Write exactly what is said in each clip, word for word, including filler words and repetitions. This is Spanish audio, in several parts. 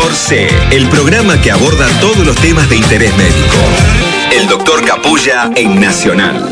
Doctor C, el programa que aborda todos los temas de interés médico. El Doctor Capulla en Nacional.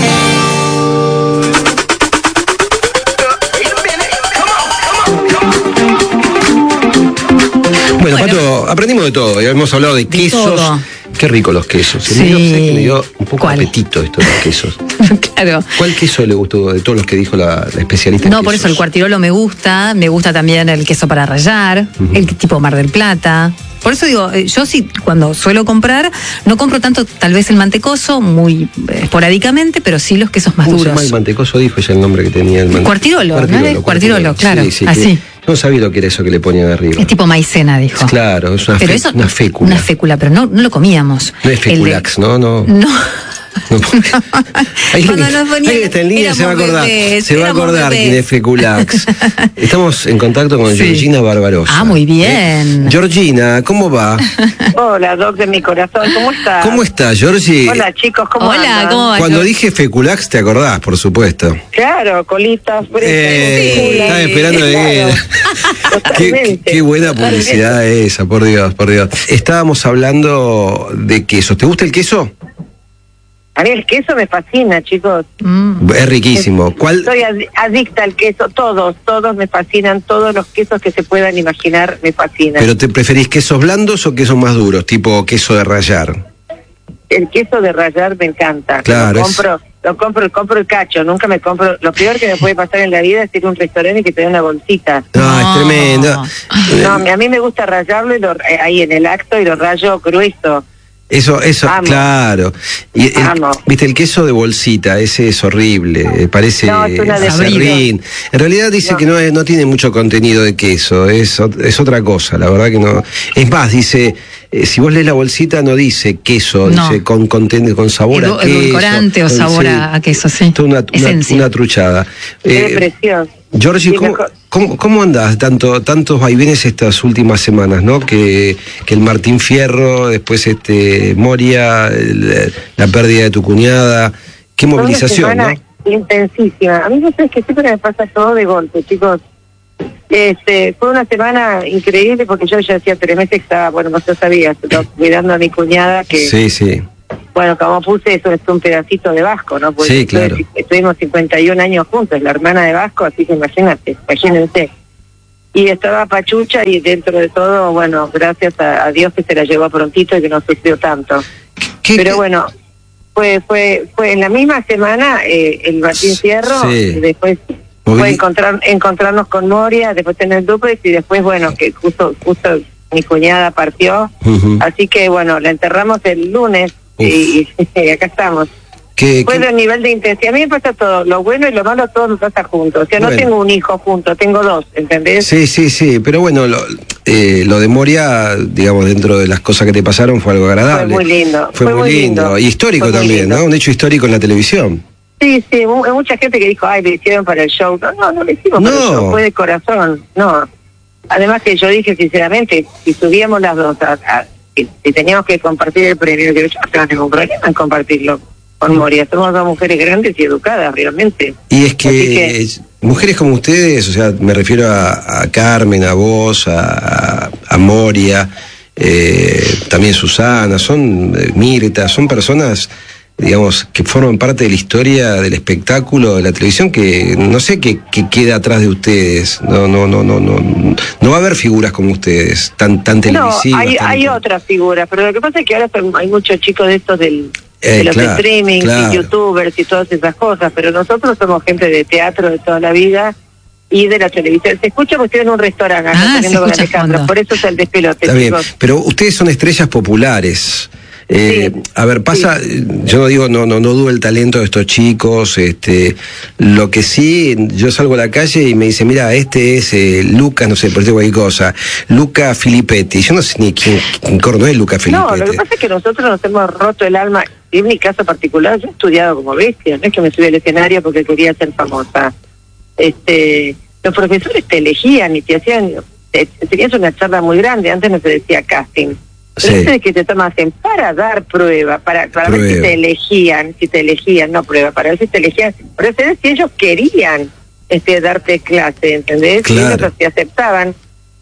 Bueno, Pato, aprendimos de todo. Ya hemos hablado de, de quesos. Todo. Qué rico los quesos. Sí. Me dio, sé que me dio un poco ¿Cuál? apetito esto de los quesos. Claro. ¿Cuál queso le gustó de todos los que dijo la, la especialista? No, en por quesos? eso el Cuartirolo me gusta. Me gusta también el queso para rallar, uh-huh. el tipo Mar del Plata. Por eso digo, yo sí, cuando suelo comprar, no compro tanto tal vez el mantecoso, muy esporádicamente, pero sí los quesos más ¿Cómo duros. Se llama el mantecoso? Dijo ya el nombre que tenía el mantecoso. Cuartirolo, Cuartirolo, ¿no? Cuartirolo, claro, sí, sí, así. No sabía lo que era eso que le ponían arriba. Es tipo maicena, dijo. Claro, es una, pero fe, eso, una fécula. Una fécula, pero no, no lo comíamos. No es feculax, de... ¿no? No. No. No, ahí Cuando nos ponían, está en línea, se va a acordar, bebés, se va a acordar quién es Feculax. Estamos en contacto con sí. Georgina Barbarossa. Ah, muy bien. ¿Eh? Georgina, ¿cómo va? Hola, Doc de mi corazón, ¿cómo estás? ¿Cómo estás, Georgie? Hola, chicos, ¿cómo Hola, andan? ¿cómo va? Cuando George? dije Feculax, te acordás, por supuesto. Claro, colitas, eh, estaba esperando de claro. qué, qué buena publicidad esa, por Dios, por Dios. Estábamos hablando de quesos. ¿Te gusta el queso? A mí el queso me fascina, chicos. Mm. Es riquísimo. ¿Cuál? Soy adicta al queso, todos, todos me fascinan, todos los quesos que se puedan imaginar me fascinan. ¿Pero te preferís quesos blandos o quesos más duros, tipo queso de rallar? El queso de rallar me encanta. Claro. Lo compro, es... lo compro, compro el cacho, nunca me compro. Lo peor que me puede pasar en la vida es ir a un restaurante y que te den una bolsita. No, no. es tremendo. No, a mí me gusta rallarlo y lo, ahí en el acto y lo rayo grueso. Eso, eso, Amo. claro. Y el, viste, el queso de bolsita, ese es horrible, parece no, es una acerrín. En realidad dice no. que no, es, no tiene mucho contenido de queso, es, es otra cosa, la verdad que no. Es más, dice, eh, si vos lees la bolsita no dice queso, no. dice con, con, con sabor Edu, a queso. Edulcorante o sabor sí, a queso, sí. Una, una, una truchada. Qué eh, precioso. Georgie, ¿cómo, ¿cómo, ¿cómo andás? Tanto, tantos vaivenes estas últimas semanas, ¿no? Que, que el Martín Fierro, después este Moria, el, la pérdida de tu cuñada. Qué movilización, ¿no? Intensísima. A mí no sé, es que siempre me pasa todo de golpe, chicos. Este, fue una semana increíble porque yo ya hacía tres meses que estaba, bueno, no se sabía, estaba cuidando a mi cuñada que... Sí, sí. Bueno, como puse, eso es un pedacito de Vasco, ¿no? Porque sí, claro. Estuvimos cincuenta y un años juntos, la hermana de Vasco, así que imagínate, imagínense. Y estaba pachucha y dentro de todo, bueno, gracias a, a Dios que se la llevó prontito y que no sufrió tanto. ¿Qué, Pero qué? bueno, fue fue fue en la misma semana eh, el Martín Fierro, sí. después fue encontrar, encontrarnos con Moria, después tener duplex y después, bueno, que justo justo mi cuñada partió. Uh-huh. Así que, bueno, la enterramos el lunes. Y, y acá estamos. ¿Qué, Fue qué? de nivel de intensidad. A mí me pasa todo, lo bueno y lo malo todo me pasa juntos. O sea, bueno. no tengo un hijo junto, tengo dos, ¿entendés? Sí, sí, sí, pero bueno, lo, eh, lo de Moria, digamos, dentro de las cosas que te pasaron fue algo agradable. Fue muy lindo. Fue, fue muy lindo. lindo. Y histórico fue también, ¿no? Un hecho histórico en la televisión. Sí, sí, hay mucha gente que dijo, ay, lo hicieron para el show. No, no, no lo hicimos no. para el show, fue de corazón, no. Además que yo dije, sinceramente, si subíamos las dos a... a Si, si teníamos que compartir el premio, que yo no tengo ningún problema en compartirlo con Moria. Somos dos mujeres grandes y educadas, realmente. Y es que, que... mujeres como ustedes, o sea, me refiero a, a Carmen, a vos, a, a Moria, eh, también Susana, son eh, Mirta, son personas, digamos, que forman parte de la historia del espectáculo, de la televisión, que no sé qué, qué queda atrás de ustedes. No, no, no, no, no, no va a haber figuras como ustedes, tan, tan televisivas. No, hay, tan... hay otras figuras, pero lo que pasa es que ahora son, hay muchos chicos de estos del, eh, de los claro, streaming, claro. y youtubers y todas esas cosas, pero nosotros somos gente de teatro de toda la vida y de la televisión. Se escucha porque estoy en un restaurante acá ah, comiendo con Alejandro, por eso es el despelote. Está chicos. bien, pero ustedes son estrellas populares. Eh, sí, a ver, pasa, sí. yo no digo, no, no, no dudo el talento de estos chicos, este, lo que sí, yo salgo a la calle y me dice, mira, este es eh, Lucas, no sé, por decir cualquier cosa, Luca Filippetti, yo no sé ni quién, quién corno es Luca Filippetti. No, lo que pasa es que nosotros nos hemos roto el alma, en mi caso particular, yo he estudiado como bestia, no es que me subí al escenario porque quería ser famosa. Este, los profesores te elegían y te hacían, te, tenías una charla muy grande, antes no se decía casting. Pero sí. Ese de que te tomasen para dar prueba, para, para prueba. ver si te elegían, si te elegían, no prueba, para ver si te elegían, pero si ellos querían este darte clase, ¿entendés? Claro. Y ellos te aceptaban.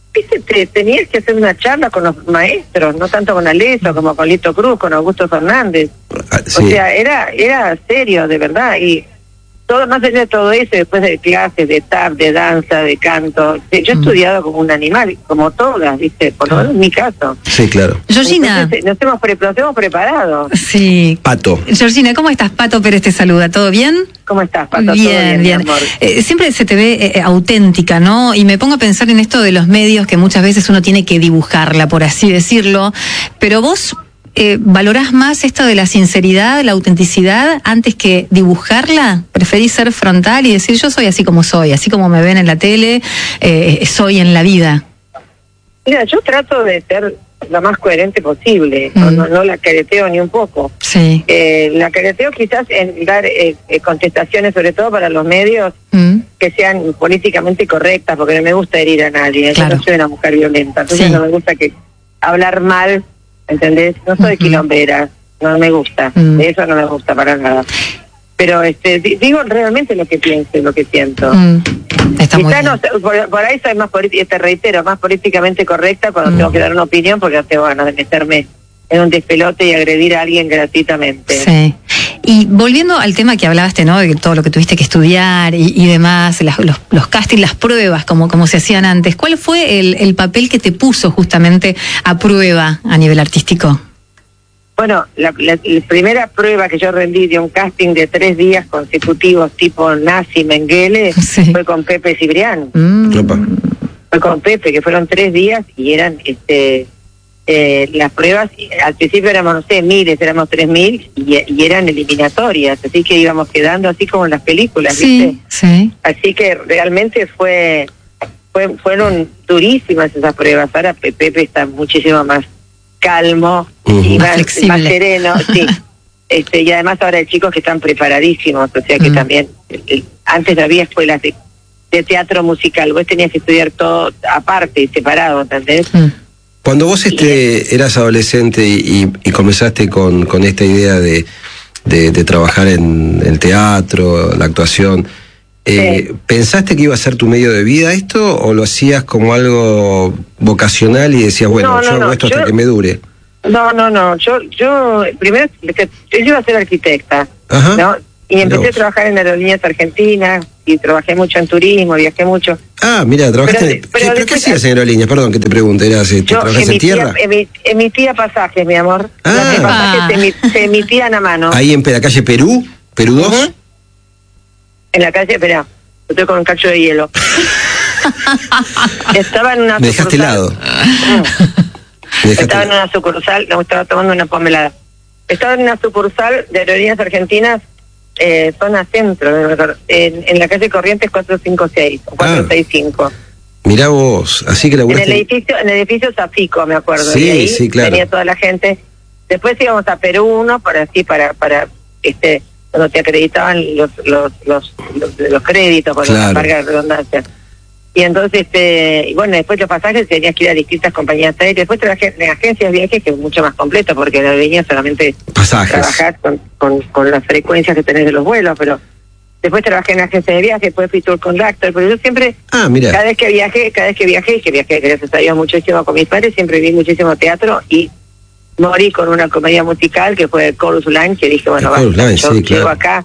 viste, te, tenías que hacer una charla con los maestros, no tanto con Aleso como con Lito Cruz, con Augusto Fernández. Ah, sí. O sea, era era serio, de verdad. Y todo, más allá de todo eso, después de clases, de tap, de danza, de canto, yo he Mm. estudiado como un animal, como todas, viste, por lo menos en mi caso. Sí, claro. Georgina. Entonces, nos hemos, pre- nos hemos preparado. Sí. Pato. Georgina, ¿cómo estás? Pato Pérez te saluda, ¿todo bien? ¿Cómo estás, Pato? ¿Todo Bien, mi bien. amor? Eh, siempre se te ve eh, auténtica, ¿no? Y me pongo a pensar en esto de los medios, que muchas veces uno tiene que dibujarla, por así decirlo. Pero vos eh, valorás más esto de la sinceridad, la autenticidad, antes que dibujarla. ¿Preferís ser frontal y decir, yo soy así como soy, así como me ven en la tele, eh, soy en la vida? Mira, yo trato de ser lo más coherente posible, no, Mm. no, no la careteo ni un poco. Sí. Eh, la careteo quizás en dar eh, eh, contestaciones, sobre todo para los medios, Mm. que sean políticamente correctas, porque no me gusta herir a nadie. Claro. Yo no soy una mujer violenta, entonces Sí. no me gusta que hablar mal, ¿entendés? No soy Ujú. quilombera, no me gusta, Mm. eso no me gusta para nada. Pero este di- digo realmente lo que pienso y lo que siento. Mm. Está muy Quizá bien. no sé, por, por ahí soy más, politi- te reitero, más políticamente correcta cuando Mm. tengo que dar una opinión, porque no tengo ganas de meterme en un despelote y agredir a alguien gratuitamente. Sí. Y volviendo al tema que hablaste, ¿no? De todo lo que tuviste que estudiar y, y demás, las- los, los castings, las pruebas, como, como se hacían antes. ¿Cuál fue el, el papel que te puso justamente a prueba a nivel artístico? Bueno, la, la- la primera prueba que yo rendí de un casting de tres días consecutivos tipo Nazi Mengele Sí. fue con Pepe Cibrián. Mm. Opa. Fue con Pepe, que fueron tres días y eran este eh, las pruebas, al principio éramos, no sé, miles, éramos tres mil y, y eran eliminatorias, así que íbamos quedando así como en las películas, ¿viste? Sí, sí. Así que realmente fue, fue fueron durísimas esas pruebas. Ahora Pe- Pepe está muchísimo más calmo Ujú. y Más más, flexible. más sereno, sí. Este, y además ahora hay chicos que están preparadísimos, o sea que Mm. también, el- el- antes no había escuelas de, de teatro musical, vos tenías que estudiar todo aparte y separado, ¿entendés? Mm. Cuando vos este, eras adolescente y, y- y comenzaste con, con esta idea de, de, de trabajar en el teatro, la actuación, eh, Sí. ¿pensaste que iba a ser tu medio de vida esto o lo hacías como algo vocacional y decías, bueno, No, no, yo hago no, esto hasta yo- que me dure? No, no, no, yo, yo, primero, yo iba a ser arquitecta, Ajá. ¿no? Y Mirá empecé a vos. trabajar en aerolíneas argentinas y trabajé mucho en turismo, viajé mucho. Ah, mira, trabajaste. Pero- en- pero ¿Qué, ¿Pero qué después- hacías en aerolíneas? Perdón que te pregunte, ¿eras, este, Yo ¿trabajas en emitía, tierra? emi- emitía pasajes, mi amor. Ah. Los pasajes se, emi- se emitían a mano. Ahí en la calle Perú, Perú dos. Ujú. En la calle, espera, estoy con un cacho de hielo. Estaba en una Me dejaste sucursal- helado. Mm. Me dejaste Estaba en helado. una sucursal, no, estaba tomando una pomelada. Estaba en una sucursal de Aerolíneas Argentinas, eh, zona centro, no me acuerdo, en, en la calle Corrientes cuatrocientos cincuenta y seis, o cuatrocientos sesenta y cinco. Mirá vos, así que En el laburaste. edificio, en el edificio Zafico, me acuerdo. Sí, y ahí sí, claro. venía toda la gente. Después íbamos a Perú uno para así, para, para, este, cuando te acreditaban los, los, los, los, los créditos, con Claro. la carga de redundancia. Y entonces, este, y bueno, después los pasajes tenías que ir a distintas compañías aéreas. Después trabajé en agencias de viajes, que es mucho más completo, porque en la aerolínea solamente Pasajes. trabajás con, con, con las frecuencias que tenés de los vuelos, pero después trabajé en agencias de viajes, después fui tour conductor, pero yo siempre, Ah, mira. cada vez que viajé, cada vez que viajé, y que viajé, gracias a Dios, muchísimo con mis padres, siempre vi muchísimo teatro y morí con una comedia musical que fue Chorus Line, que dije, bueno, El Chorus basta, Line, yo sí, claro. llego acá,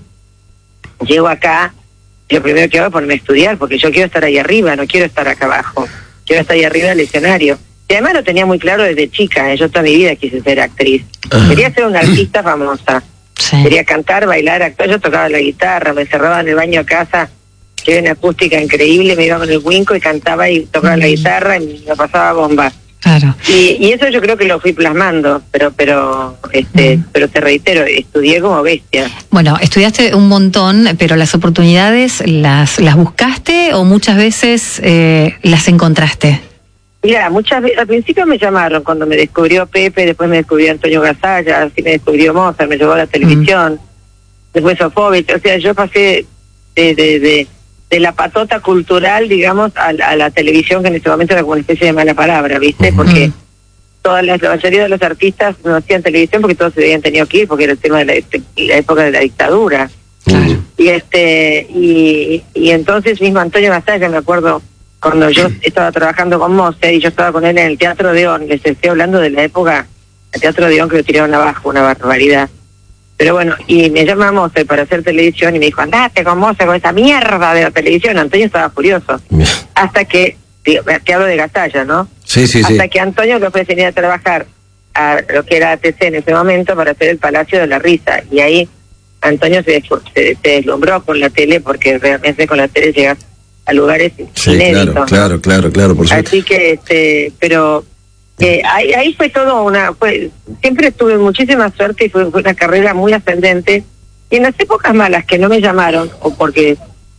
llego acá, lo primero que hago es ponerme a estudiar, porque yo quiero estar ahí arriba, no quiero estar acá abajo, quiero estar ahí arriba del escenario. Y además lo tenía muy claro desde chica, ¿eh? Yo toda mi vida quise ser actriz. Ajá. Quería ser una artista famosa. Sí. Quería cantar, bailar, actuar. Yo tocaba la guitarra, me encerraba en el baño a casa, que había una acústica increíble, me iba con el winco y cantaba y tocaba la guitarra y me pasaba bomba. Claro. Y, y eso yo creo que lo fui plasmando, pero pero este Mm. pero te reitero, estudié como bestia. Bueno, estudiaste un montón, pero las oportunidades las, las buscaste o muchas veces eh, las encontraste. Mira, muchas veces, al principio me llamaron cuando me descubrió Pepe, después me descubrió Antonio Gasalla, así me descubrió Mozart, me llevó a la televisión, después Sofovich, o sea, yo pasé de, de, de, de la patota cultural, digamos, a, la- a la televisión, que en ese momento era como una especie de mala palabra, ¿viste? Ujú. Porque todas las, la mayoría de los artistas no hacían televisión porque todos se habían tenido que ir, porque era el tema de la, de la época de la dictadura. Claro. Y este y, y entonces mismo Antonio Gasalla, me acuerdo, cuando yo estaba trabajando con Mose y yo estaba con él en el Teatro Odeón, les estoy hablando de la época, el Teatro Odeón que lo tiraron abajo, una barbaridad. Pero bueno, y me llama Mose para hacer televisión y me dijo, andate con Mose, con esa mierda de la televisión. Antonio estaba furioso. Hasta que, que hablo de Gasalla, ¿no? Sí, sí, Hasta sí. que Antonio le ofreció ir a trabajar a lo que era A T C en ese momento para hacer el Palacio de la Risa. Y ahí Antonio se, se, se deslumbró con la tele, porque realmente con la tele llegas a lugares Sí, inéditos. claro, ¿no? claro, claro, claro, por supuesto. Así que, este, pero eh, ahí, ahí fue todo una, fue, siempre tuve muchísima suerte y fue, fue una carrera muy ascendente. Y en las épocas malas que no me llamaron, o porque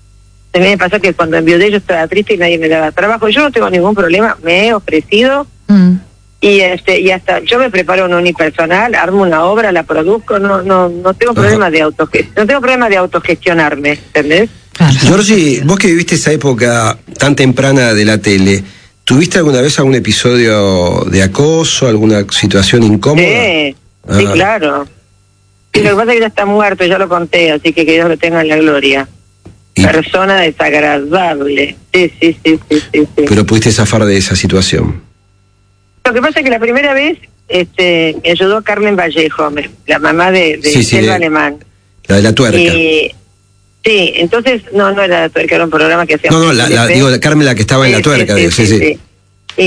se me pasó que cuando enviudé yo estaba triste y nadie me daba trabajo, yo no tengo ningún problema, me he ofrecido. Mm. Y este y hasta yo me preparo un unipersonal, armo una obra, la produzco, no no no tengo problema de autogestión, no tengo problema de autogestionarme, ¿entendés? Claro. Giorgi, vos que viviste esa época tan temprana de la tele, ¿tuviste alguna vez algún episodio de acoso, alguna situación incómoda? Sí, Ah. sí, claro. Y lo que pasa es que ya está muerto, ya lo conté, así que que Dios lo tenga en la gloria. Y- Persona desagradable. Sí, sí, sí, sí, sí, sí. Pero pudiste zafar de esa situación. Lo que pasa es que la primera vez este me ayudó Carmen Vallejo, me- la mamá de, de Sí, sí, Selva de- Alemán. La de la tuerca. Y sí, entonces, no, no era la tuerca, era un programa que hacía. No, no, la, la, digo, la Carmen, la que estaba en la tuerca, digo, sí, sí. Y,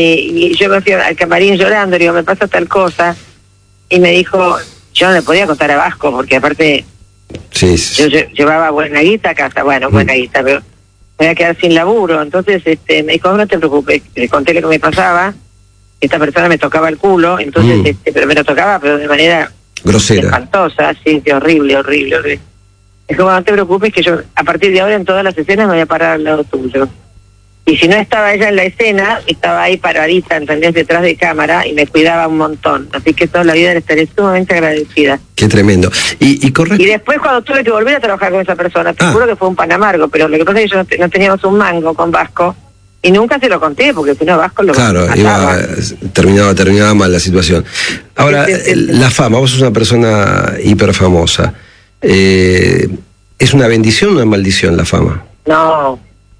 y yo me fui al camarín llorando, digo, me pasa tal cosa. Y me dijo, yo no le podía contar a Vasco, porque aparte Sí, sí. yo lle- llevaba buena guita a casa, bueno, buena guita, pero me voy a quedar sin laburo. Entonces este me dijo, no te preocupes, le conté lo que me pasaba. Esta persona me tocaba el culo, entonces, Mm. este, pero me lo tocaba, pero de manera Grosera. espantosa, sí, sí, horrible, horrible, horrible. Es como, no te preocupes que yo, a partir de ahora en todas las escenas me voy a parar al lado tuyo. Y si no estaba ella en la escena, estaba ahí paradita, ¿entendés? Detrás de cámara y me cuidaba un montón. Así que toda la vida le estaré sumamente agradecida. Qué tremendo. Y, y correcto. Y después cuando tuve que volver a trabajar con esa persona, te Ah. juro que fue un pan amargo, pero lo que pasa es que yo no, te- no teníamos un mango con Vasco y nunca se lo conté, porque si no Vasco lo Claro, mataba. iba, terminaba, terminaba mal la situación. Ahora, Sí, sí, sí, sí. la fama, vos sos una persona hiper famosa. Eh, ¿Es una bendición o una maldición la fama? No,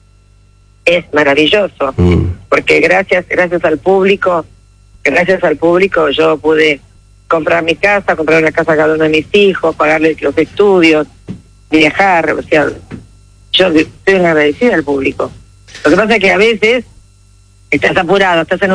es maravilloso. Mm. Porque gracias gracias al público, gracias al público yo pude comprar mi casa, comprar una casa a cada uno de mis hijos, pagarle los estudios, viajar, o sea, yo estoy agradecida al público. Lo que pasa es que a veces estás apurado, estás en un